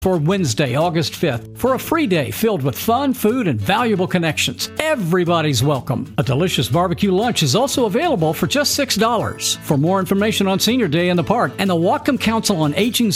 for Wednesday, August 5th, for a free day filled with fun, food, and valuable connections. Everybody's welcome. A delicious barbecue lunch is also available for just $6. For more information on Senior Day in the park and the Whatcom Council on Aging